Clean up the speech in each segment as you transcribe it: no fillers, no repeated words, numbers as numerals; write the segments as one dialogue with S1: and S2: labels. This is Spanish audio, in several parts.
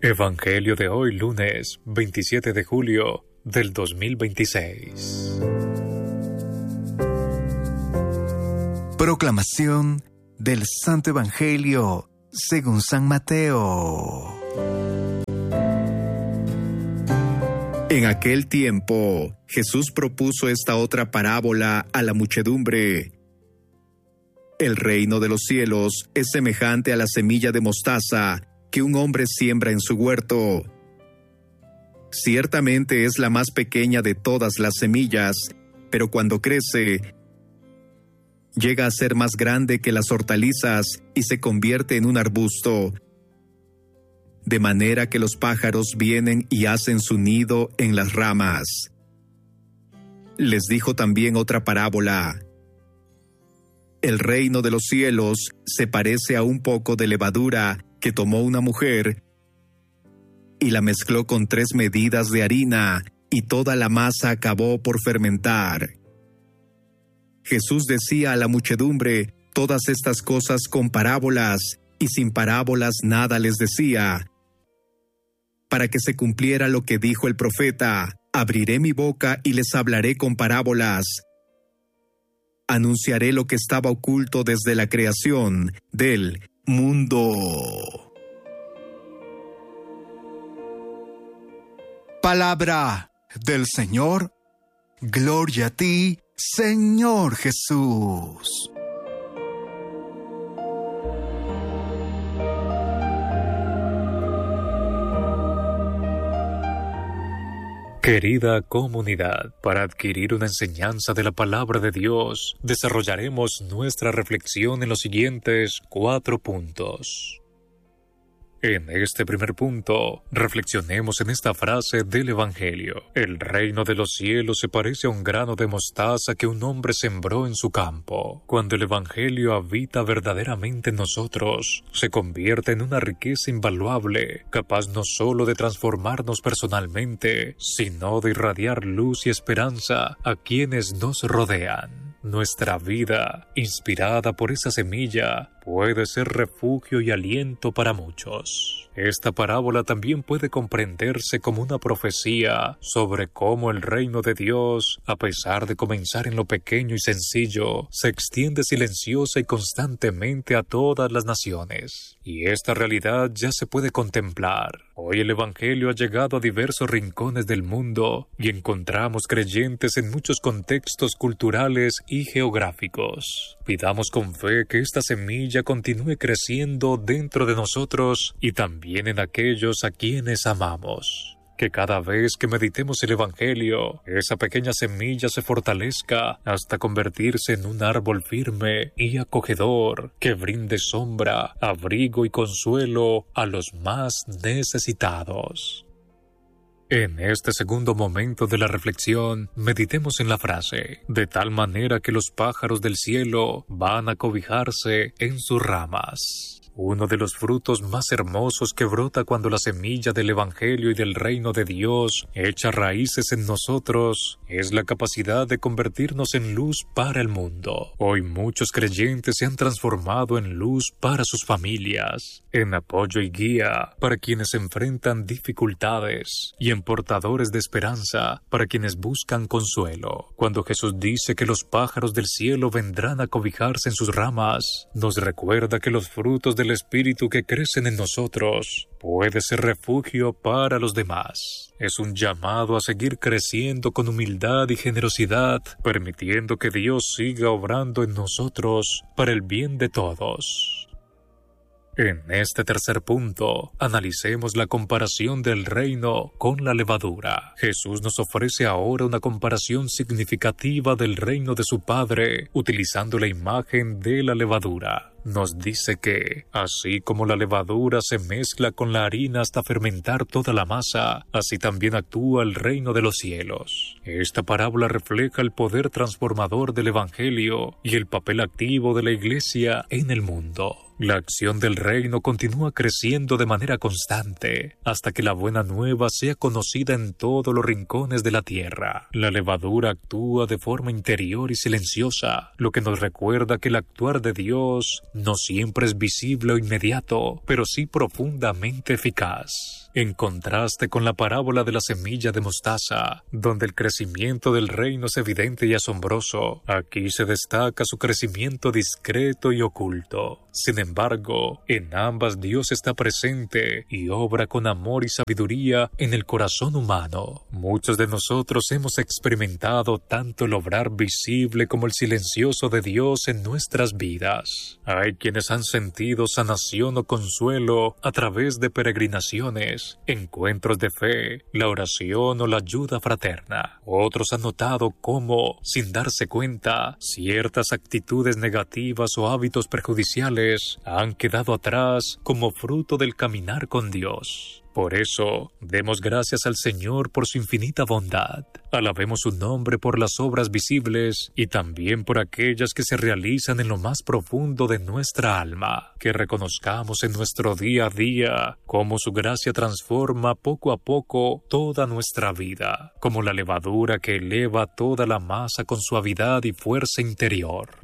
S1: Evangelio de hoy, lunes 27 de julio del 2026.
S2: Proclamación del Santo Evangelio según San Mateo. En aquel tiempo, Jesús propuso esta otra parábola a la muchedumbre. El reino de los cielos es semejante a la semilla de mostaza que un hombre siembra en su huerto. Ciertamente es la más pequeña de todas las semillas, pero cuando crece, llega a ser más grande que las hortalizas y se convierte en un arbusto, de manera que los pájaros vienen y hacen su nido en las ramas. Les dijo también otra parábola. El reino de los cielos se parece a un poco de levadura que tomó una mujer y la mezcló con 3 medidas de harina, y toda la masa acabó por fermentar. Jesús decía a la muchedumbre todas estas cosas con parábolas, y sin parábolas nada les decía, para que se cumpliera lo que dijo el profeta: abriré mi boca y les hablaré con parábolas. Anunciaré lo que estaba oculto desde la creación del mundo. Palabra del Señor. Gloria a ti, Señor Jesús.
S1: Querida comunidad, para adquirir una enseñanza de la palabra de Dios, desarrollaremos nuestra reflexión en los siguientes 4 puntos. En este primer punto, reflexionemos en esta frase del Evangelio. El reino de los cielos se parece a un grano de mostaza que un hombre sembró en su campo. Cuando el Evangelio habita verdaderamente en nosotros, se convierte en una riqueza invaluable, capaz no solo de transformarnos personalmente, sino de irradiar luz y esperanza a quienes nos rodean. Nuestra vida, inspirada por esa semilla, puede ser refugio y aliento para muchos. Esta parábola también puede comprenderse como una profecía sobre cómo el reino de Dios, a pesar de comenzar en lo pequeño y sencillo, se extiende silenciosa y constantemente a todas las naciones. Y esta realidad ya se puede contemplar. Hoy el Evangelio ha llegado a diversos rincones del mundo y encontramos creyentes en muchos contextos culturales y geográficos. Pidamos con fe que esta semilla continúe creciendo dentro de nosotros y también en aquellos a quienes amamos. Que cada vez que meditemos el Evangelio, esa pequeña semilla se fortalezca hasta convertirse en un árbol firme y acogedor que brinde sombra, abrigo y consuelo a los más necesitados. En este segundo momento de la reflexión, meditemos en la frase, de tal manera que los pájaros del cielo van a cobijarse en sus ramas. Uno de los frutos más hermosos que brota cuando la semilla del Evangelio y del reino de Dios echa raíces en nosotros es la capacidad de convertirnos en luz para el mundo. Hoy muchos creyentes se han transformado en luz para sus familias, en apoyo y guía para quienes enfrentan dificultades y en portadores de esperanza para quienes buscan consuelo. Cuando Jesús dice que los pájaros del cielo vendrán a cobijarse en sus ramas, nos recuerda que los frutos del Espíritu que crecen en nosotros puede ser refugio para los demás. Es un llamado a seguir creciendo con humildad y generosidad, permitiendo que Dios siga obrando en nosotros para el bien de todos. En este tercer punto, analicemos la comparación del reino con la levadura. Jesús nos ofrece ahora una comparación significativa del reino de su Padre, utilizando la imagen de la levadura. Nos dice que, así como la levadura se mezcla con la harina hasta fermentar toda la masa, así también actúa el reino de los cielos. Esta parábola refleja el poder transformador del Evangelio y el papel activo de la Iglesia en el mundo. La acción del reino continúa creciendo de manera constante hasta que la buena nueva sea conocida en todos los rincones de la tierra. La levadura actúa de forma interior y silenciosa, lo que nos recuerda que el actuar de Dios no siempre es visible o inmediato, pero sí profundamente eficaz. en contraste con la parábola de la semilla de mostaza, donde el crecimiento del reino es evidente y asombroso. Aquí se destaca su crecimiento discreto y oculto. Sin embargo, en ambas Dios está presente y obra con amor y sabiduría en el corazón humano. Muchos de nosotros hemos experimentado tanto el obrar visible como el silencioso de Dios en nuestras vidas. Hay quienes han sentido sanación o consuelo a través de peregrinaciones, encuentros de fe, la oración o la ayuda fraterna. Otros han notado cómo, sin darse cuenta, ciertas actitudes negativas o hábitos perjudiciales han quedado atrás como fruto del caminar con Dios. Por eso, demos gracias al Señor por su infinita bondad. Alabemos su nombre por las obras visibles y también por aquellas que se realizan en lo más profundo de nuestra alma. Que reconozcamos en nuestro día a día cómo su gracia transforma poco a poco toda nuestra vida, como la levadura que eleva toda la masa con suavidad y fuerza interior.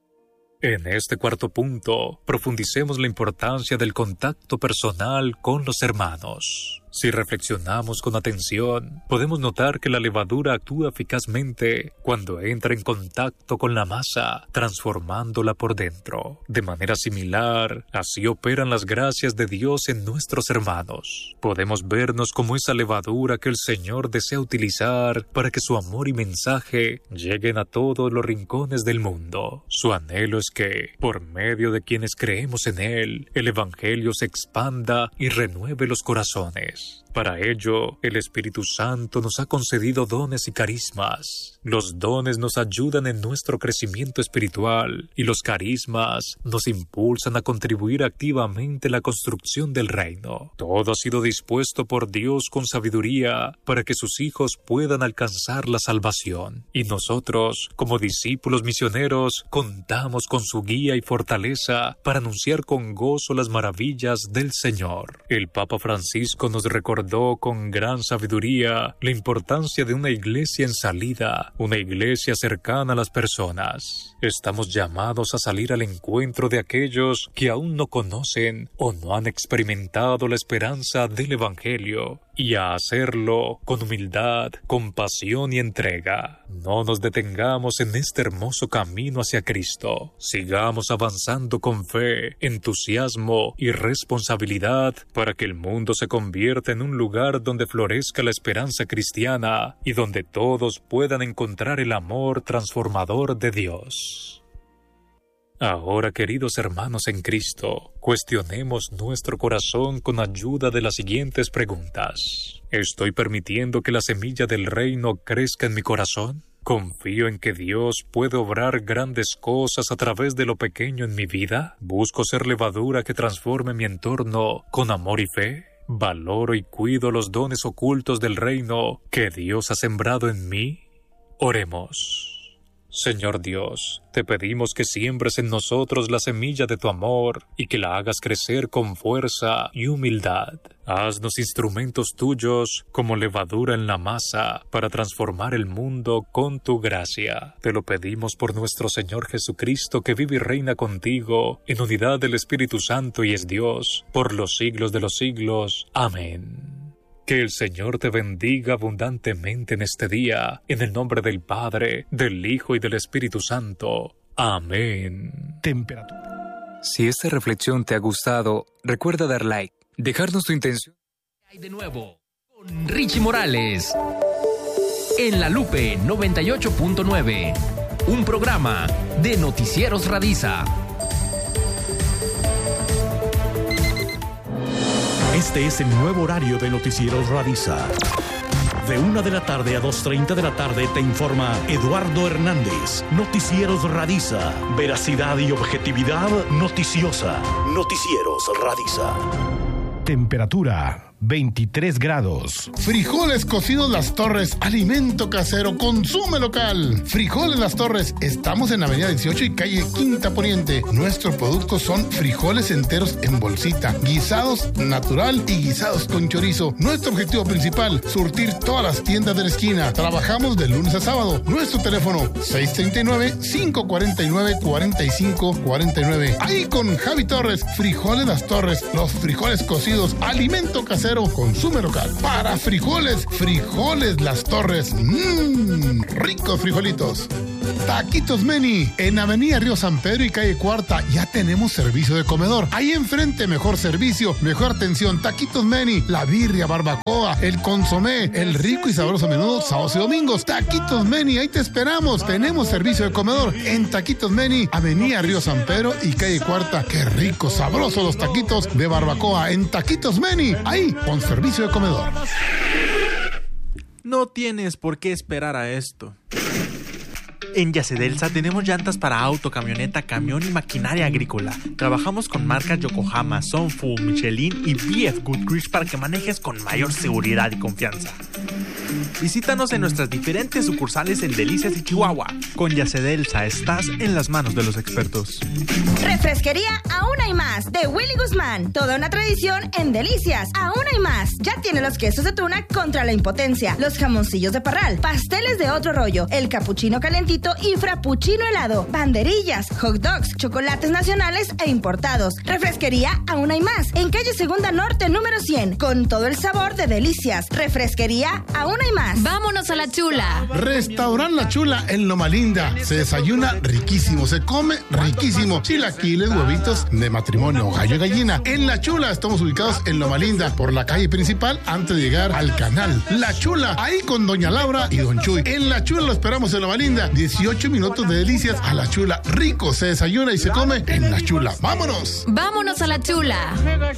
S1: En este cuarto punto, profundicemos la importancia del contacto personal con los hermanos. Si reflexionamos con atención, podemos notar que la levadura actúa eficazmente cuando entra en contacto con la masa, transformándola por dentro. De manera similar, así operan las gracias de Dios en nuestros hermanos. Podemos vernos como esa levadura que el Señor desea utilizar para que su amor y mensaje lleguen a todos los rincones del mundo. Su anhelo es que, por medio de quienes creemos en Él, el Evangelio se expanda y renueve los corazones. Para ello, el Espíritu Santo nos ha concedido dones y carismas. Los dones nos ayudan en nuestro crecimiento espiritual y los carismas nos impulsan a contribuir activamente en la construcción del reino. Todo ha sido dispuesto por Dios con sabiduría para que sus hijos puedan alcanzar la salvación. Y nosotros, como discípulos misioneros, contamos con su guía y fortaleza para anunciar con gozo las maravillas del Señor. El Papa Francisco nos recordó con gran sabiduría la importancia de una iglesia en salida, una iglesia cercana a las personas. Estamos llamados a salir al encuentro de aquellos que aún no conocen o no han experimentado la esperanza del Evangelio, y a hacerlo con humildad, compasión y entrega. No nos detengamos en este hermoso camino hacia Cristo. Sigamos avanzando con fe, entusiasmo y responsabilidad para que el mundo se convierta en un lugar donde florezca la esperanza cristiana y donde todos puedan encontrar el amor transformador de Dios. Ahora, queridos hermanos en Cristo, cuestionemos nuestro corazón con ayuda de las siguientes preguntas. ¿Estoy permitiendo que la semilla del reino crezca en mi corazón? ¿Confío en que Dios puede obrar grandes cosas a través de lo pequeño en mi vida? ¿Busco ser levadura que transforme mi entorno con amor y fe? ¿Valoro y cuido los dones ocultos del reino que Dios ha sembrado en mí? Oremos. Señor Dios, te pedimos que siembres en nosotros la semilla de tu amor y que la hagas crecer con fuerza y humildad. Haznos instrumentos tuyos como levadura en la masa para transformar el mundo con tu gracia. Te lo pedimos por nuestro Señor Jesucristo, que vive y reina contigo en unidad del Espíritu Santo y es Dios por los siglos de los siglos. Amén. Que el Señor te bendiga abundantemente en este día, en el nombre del Padre, del Hijo y del Espíritu Santo. Amén.
S3: Temperatura. Si esta reflexión te ha gustado, recuerda dar like, dejarnos tu intención.
S4: De nuevo, con Richie Morales. En La Lupe 98.9. Un programa de Noticieros Radiza.
S5: Este es el nuevo horario de Noticieros Radiza. De 1 de la tarde a 2:30 de la tarde te informa Eduardo Hernández. Noticieros Radiza. Veracidad y objetividad noticiosa. Noticieros Radiza. Temperatura 23 grados.
S6: Frijoles cocidos Las Torres, alimento casero, consume local. Frijoles Las Torres, estamos en Avenida 18 y calle Quinta Poniente. Nuestros productos son frijoles enteros en bolsita, guisados natural y guisados con chorizo. Nuestro objetivo principal, surtir todas las tiendas de la esquina. Trabajamos de lunes a sábado. Nuestro teléfono 639-549-4549. Ahí con Javi Torres, Frijoles Las Torres, los frijoles cocidos, alimento casero Cero, consume local. Para frijoles, Frijoles Las Torres. Ricos frijolitos. Taquitos Meni, en Avenida Río San Pedro y calle Cuarta, ya tenemos servicio de comedor. Ahí enfrente, mejor servicio, mejor atención. Taquitos Meni, la birria, barbacoa, el consomé, el rico y sabroso menudo, sábados y domingos. Taquitos Meni, ahí te esperamos. Tenemos servicio de comedor en Taquitos Meni, Avenida Río San Pedro y calle Cuarta. Qué rico, sabrosos los taquitos de barbacoa en Taquitos Meni, ahí con servicio de comedor.
S7: No tienes por qué esperar a esto. En Yacedelsa tenemos llantas para auto, camioneta, camión y maquinaria agrícola. Trabajamos con marcas Yokohama, Sonfu, Michelin y BF Goodrich para que manejes con mayor seguridad y confianza. Visítanos en nuestras diferentes sucursales en Delicias y Chihuahua. Con Yacedelsa estás en las manos de los expertos.
S8: Refresquería Aún Hay Más de Willy Guzmán. Toda una tradición en Delicias. Aún hay más. Ya tiene los quesos de tuna contra la impotencia, los jamoncillos de parral, pasteles de otro rollo, el capuchino calentito y frappuccino helado, banderillas, hot dogs, chocolates nacionales e importados. Refresquería Aún Hay Más en calle Segunda Norte número 100, con todo el sabor de Delicias. Refresquería Aún Hay Más.
S9: Vámonos a La Chula.
S6: Restaurant La Chula en Loma Linda. Se desayuna riquísimo, se come riquísimo. Chilaquiles, huevitos de matrimonio, gallo y gallina. En La Chula estamos ubicados en Loma Linda, por la calle principal antes de llegar al canal. La Chula, ahí con Doña Laura y Don Chuy. En La Chula lo esperamos en Loma Linda. 18 minutos de Delicias a La Chula. Rico, se desayuna y se come en La Chula. ¡Vámonos!
S9: Vámonos a La Chula.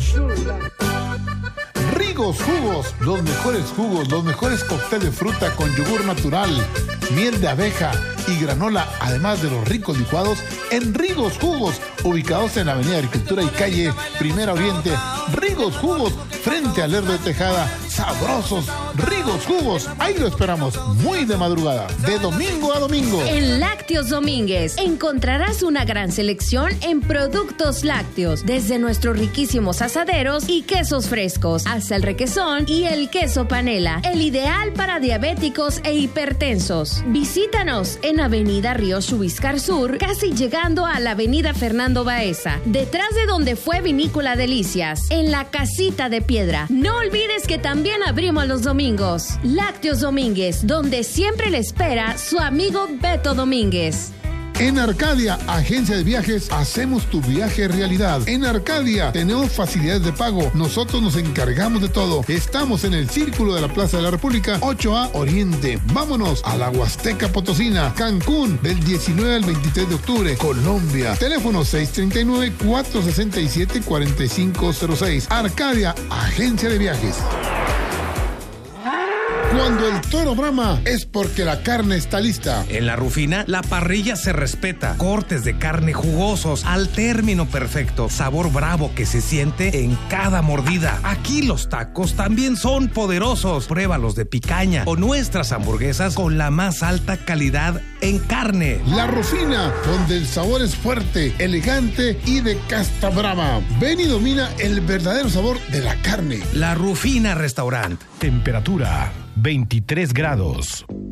S6: Rigos Jugos, los mejores cócteles de fruta con yogur natural, miel de abeja y granola, además de los ricos licuados en Rigos Jugos, ubicados en la Avenida Agricultura y calle Primera Oriente. Rigos Jugos, frente al Lerdo de Tejada. Sabrosos Rigos Jugos, ahí lo esperamos, muy de madrugada, de domingo a domingo.
S9: En Lácteos Domínguez encontrarás una gran selección en productos lácteos, desde nuestros riquísimos asaderos y quesos frescos, hasta el requesón y el queso panela, el ideal para diabéticos e hipertensos. Visítanos en Avenida Río Chubiscar Sur, casi llegando a la Avenida Fernando Baeza, detrás de donde fue Vinícola Delicias, en la Casita de Piedra. No olvides que también abrimos los domingos. Lácteos Domínguez, donde siempre le espera su amigo Beto Domínguez.
S6: En Arcadia, agencia de viajes, hacemos tu viaje realidad. En Arcadia tenemos facilidades de pago. Nosotros nos encargamos de todo. Estamos en el Círculo de la Plaza de la República, 8A Oriente. Vámonos a la Huasteca Potosina, Cancún, del 19 al 23 de octubre. Colombia, teléfono 639-467-4506. Arcadia, agencia de viajes. Cuando el toro brama es porque la carne está lista.
S10: En La Rufina, la parrilla se respeta. Cortes de carne jugosos al término perfecto. Sabor bravo que se siente en cada mordida. Aquí los tacos también son poderosos. Pruébalos de picaña o nuestras hamburguesas con la más alta calidad en carne.
S6: La Rufina, donde el sabor es fuerte, elegante y de casta brava. Ven y domina el verdadero sabor de la carne.
S10: La Rufina Restaurant.
S5: Temperatura 23 grados.